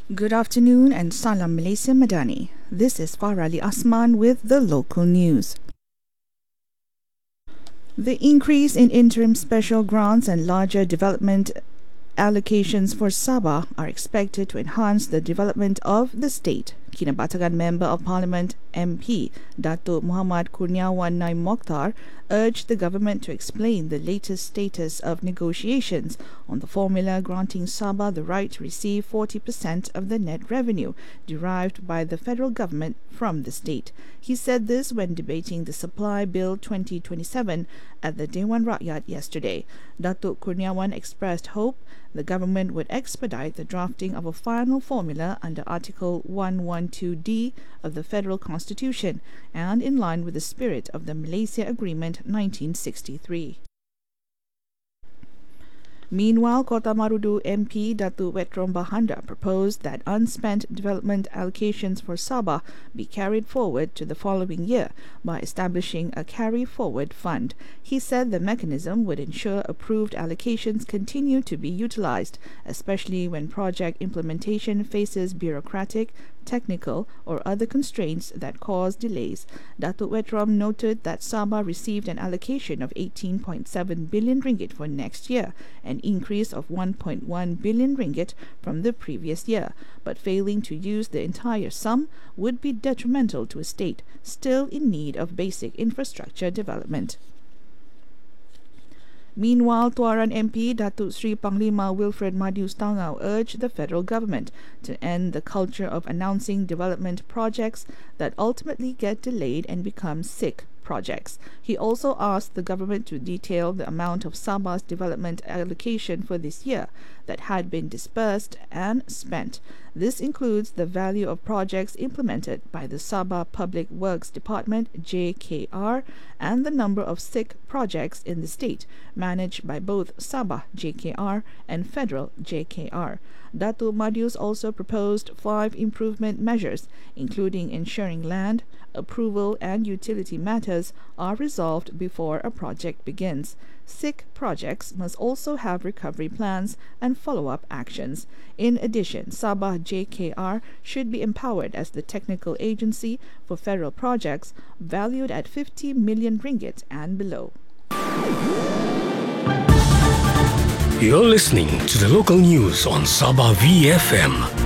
Good afternoon and Salam Malaysia Madani. This is Farali Asman with the local news. The increase in interim special grants and larger development allocations for Sabah are expected to enhance the development of the state. Kinabatangan Member of Parliament MP Datuk Muhammad Kurniawan Naim Mokhtar urged the government to explain the latest status of negotiations on the formula granting Sabah the right to receive 40% of the net revenue derived by the federal government from the state. He said this when debating the Supply Bill 2027 at the Dewan Rakyat yesterday. Datuk Kurniawan expressed hope the government would expedite the drafting of a final formula under Article 112D of the Federal Constitution and in line with the spirit of the Malaysia Agreement 1963. Meanwhile, Kota Marudu MP Datuk Wetrom Bahanda proposed that unspent development allocations for Sabah be carried forward to the following year by establishing a carry-forward fund. He said the mechanism would ensure approved allocations continue to be utilized, especially when project implementation faces bureaucratic, technical or other constraints that cause delays. Datuk Wetrom noted that Sabah received an allocation of 18.7 billion ringgit for next year, an increase of 1.1 billion ringgit from the previous year, but failing to use the entire sum would be detrimental to a state still in need of basic infrastructure development. Meanwhile, Tuaran MP Datuk Sri Panglima Wilfred Madius Tangau urged the federal government to end the culture of announcing development projects that ultimately get delayed and become sick projects. He also asked the government to detail the amount of Sabah's development allocation for this year that had been disbursed and spent. This includes the value of projects implemented by the Sabah Public Works Department JKR and the number of sick projects in the state managed by both Sabah JKR and Federal JKR. Datuk Madius also proposed 5 improvement measures, including ensuring land, approval and utility matters are resolved before a project begins. Sick projects must also have recovery plans and follow-up actions. In addition, Sabah JKR should be empowered as the technical agency for federal projects valued at 50 million ringgit and below. You're listening to the local news on Sabah VFM.